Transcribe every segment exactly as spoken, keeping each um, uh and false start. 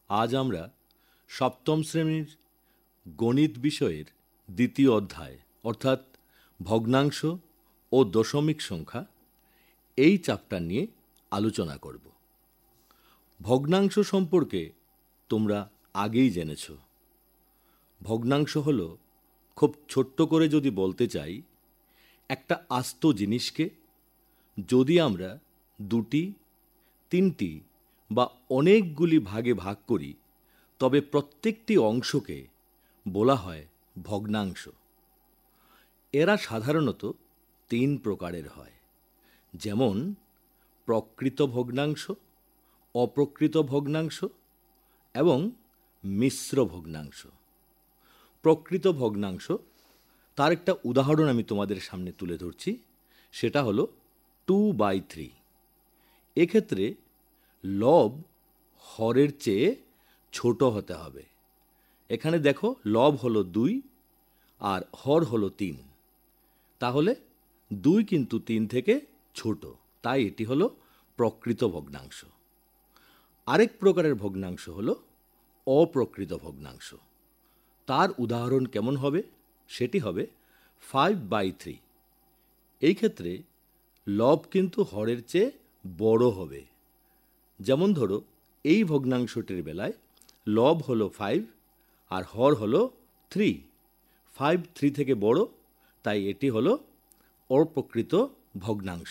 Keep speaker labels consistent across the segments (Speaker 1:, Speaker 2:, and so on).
Speaker 1: আজ আমরা সপ্তম শ্রেণীর গণিত বিষয়ের দ্বিতীয় অধ্যায় অর্থাৎ ভগ্নাংশ ও দশমিক সংখ্যা এই চ্যাপ্টার নিয়ে আলোচনা করব। ভগ্নাংশ সম্পর্কে তোমরা আগেই জেনেছ। ভগ্নাংশ হলো, খুব ছোট্ট করে যদি বলতে চাই, একটা আস্ত জিনিসকে যদি আমরা দুটি, তিনটি বা অনেকগুলি ভাগে ভাগ করি, তবে প্রত্যেকটি অংশকে বলা হয় ভগ্নাংশ। এরা সাধারণত তিন প্রকারের হয়, যেমন প্রকৃত ভগ্নাংশ, অপ্রকৃত ভগ্নাংশ এবং মিশ্র ভগ্নাংশ। প্রকৃত ভগ্নাংশ, তার একটা উদাহরণ আমি তোমাদের সামনে তুলে ধরছি, সেটা হলো টু বাই থ্রি। এক্ষেত্রে লব হরের চেয়ে ছোট হতে হবে। এখানে দেখো, লব হলো দুই আর হর হলো তিন, তাহলে দুই কিন্তু তিন থেকে ছোট, তাই এটি হলো প্রকৃত ভগ্নাংশ। আরেক প্রকারের ভগ্নাংশ হলো অপ্রকৃত ভগ্নাংশ। তার উদাহরণ কেমন হবে? সেটি হবে ফাইভ বাই থ্রি। এই ক্ষেত্রে লব কিন্তু হরের চেয়ে বড় হবে। যেমন ধরো, এই ভগ্নাংশটির বেলায় লব হলো ফাইভ আর হর হলো থ্রি। ফাইভ থ্রি থেকে বড়, তাই এটি হলো অপ্রকৃত ভগ্নাংশ।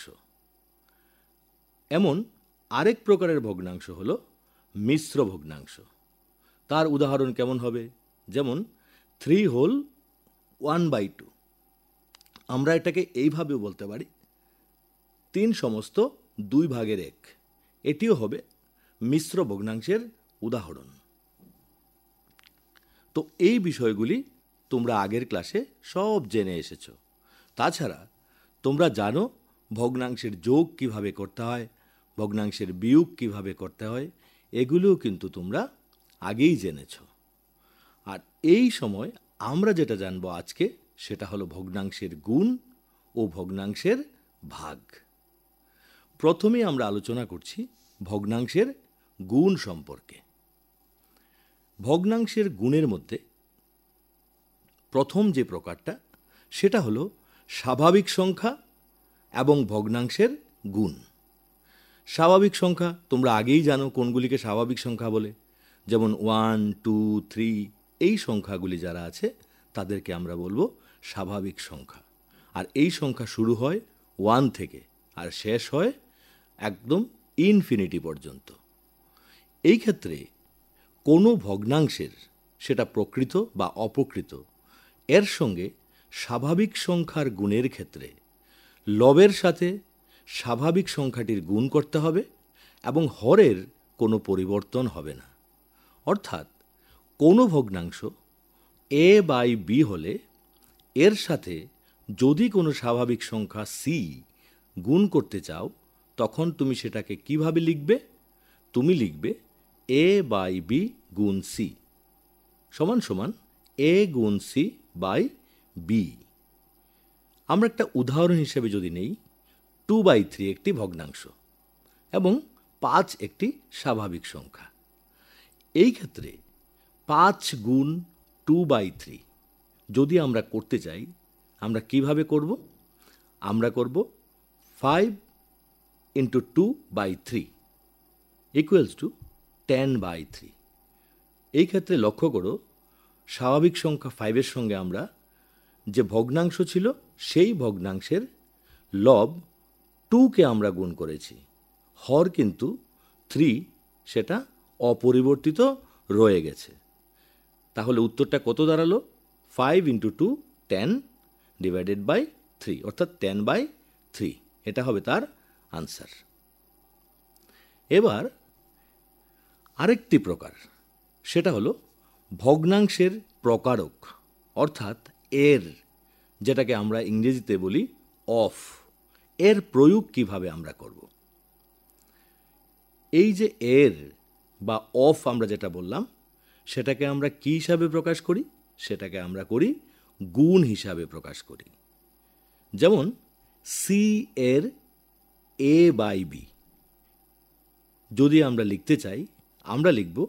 Speaker 1: এমন আরেক প্রকারের ভগ্নাংশ হলো মিশ্র ভগ্নাংশ। তার উদাহরণ কেমন হবে? যেমন three whole one by two. আমরা এটাকে এইভাবে বলতে পারি, তিন সমস্ত দুই ভাগের এক। এটিও হবে মিশ্র ভগ্নাংশের উদাহরণ। তো এই বিষয়গুলি তোমরা আগের ক্লাসে সব জেনে এসেছ। তাছাড়া তোমরা জানো ভগ্নাংশের যোগ কিভাবে করতে হয়, ভগ্নাংশের বিয়োগ কিভাবে করতে হয়, এগুলোও কিন্তু তোমরা আগেই জেনেছ। আর এই সময় আমরা যেটা জানবো আজকে, সেটা হলো ভগ্নাংশের গুণ ও ভগ্নাংশের ভাগ। প্রথমে আমরা আলোচনা করছি ভগ্নাংশের গুণ সম্পর্কে। ভগ্নাংশের গুণের মধ্যে প্রথম যে প্রকারটা, সেটা হলো স্বাভাবিক সংখ্যা এবং ভগ্নাংশের গুণ। স্বাভাবিক সংখ্যা তোমরা আগেই জানো কোনগুলিকে স্বাভাবিক সংখ্যা বলে। যেমন ওয়ান, টু, থ্রি, এই সংখ্যাগুলি যারা আছে তাদেরকে আমরা বলবো স্বাভাবিক সংখ্যা। আর এই সংখ্যা শুরু হয় ওয়ান থেকে আর শেষ হয় একদম ইনফিনিটি পর্যন্ত। এই ক্ষেত্রে কোনো ভগ্নাংশের, সেটা প্রকৃত বা অপ্রকৃত, এর সঙ্গে স্বাভাবিক সংখ্যার গুণের ক্ষেত্রে লবের সাথে স্বাভাবিক সংখ্যাটির গুণ করতে হবে এবং হরের কোনো পরিবর্তন হবে না। অর্থাৎ কোনো ভগ্নাংশ এ বাই বি হলে এর সাথে যদি কোনো স্বাভাবিক সংখ্যা সি গুণ করতে চাও, তখন তুমি সেটাকে কিভাবে লিখবে? তুমি লিখবে এ বাই বি গুণ সি সমান সমান এ গুণ সি বাই বি। আমরা একটা উদাহরণ হিসেবে যদি নেই, টু বাই থ্রি একটি ভগ্নাংশ এবং পাঁচ একটি স্বাভাবিক সংখ্যা। এই ক্ষেত্রে পাঁচ গুণ টু বাই থ্রি যদি আমরা করতে চাই, আমরা কিভাবে করব? আমরা করব five into two by three equals to ten by three. এই ক্ষেত্রে লক্ষ্য করো, স্বাভাবিক সংখ্যা ফাইভের সঙ্গে আমরা যে ভগ্নাংশ ছিল সেই ভগ্নাংশের লব টুকে আমরা গুণ করেছি, হর কিন্তু থ্রি, সেটা অপরিবর্তিত রয়ে গেছে। তাহলে উত্তরটা কত দাঁড়ালো? Five into two, ten divided by three, অর্থাৎ টেন বাই থ্রি। এটা হবে তার আনসার। এবার আরেকটি প্রকার, সেটা হলো ভগ্নাংশের প্রকারক, অর্থাৎ এর, যেটাকে আমরা ইংরেজিতে বলি অফ। এর প্রয়োগ কিভাবে আমরা করব? এই যে এর বা অফ আমরা যেটা বললাম, সেটাকে আমরা কি হিসাবে প্রকাশ করি? সেটাকে আমরা করি গুণ হিসাবে প্রকাশ করি। যেমন সি এর এ বাই বি যদি আমরা লিখতে চাই, আমরা লিখব